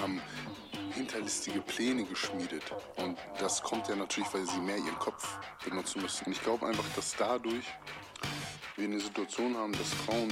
haben hinterlistige Pläne geschmiedet. Und das kommt ja natürlich, weil sie mehr ihren Kopf benutzen müssen. Und ich glaube einfach, dass dadurch wir eine Situation haben, dass Frauen